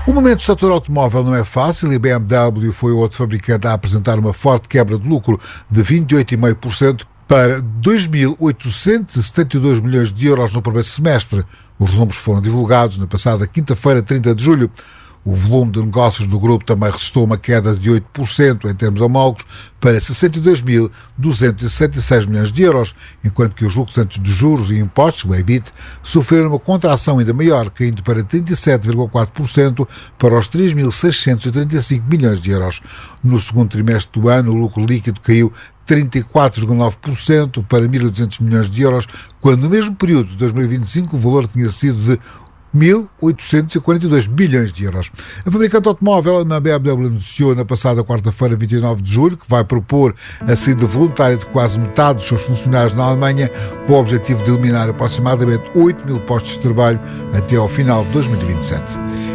O momento do setor automóvel não é fácil e a BMW foi o outro fabricante a apresentar uma forte quebra de lucro de 28,5% para 2.872 milhões de euros no primeiro semestre. Os números foram divulgados na passada quinta-feira, 30 de julho. O volume de negócios do grupo também registrou uma queda de 8% em termos homólogos para 62.266 milhões de euros, enquanto que os lucros antes de juros e impostos, o EBIT, sofreram uma contração ainda maior, caindo para 37,4% para os 3.635 milhões de euros. No segundo trimestre do ano, o lucro líquido caiu 34,9% para 1.800 milhões de euros, quando no mesmo período de 2025 o valor tinha sido de 1.842 bilhões de euros. A fabricante automóvel, a BMW, anunciou na passada quarta-feira, 29 de julho, que vai propor a saída voluntária de quase metade dos seus funcionários na Alemanha, com o objetivo de eliminar aproximadamente 8.000 postos de trabalho até ao final de 2027.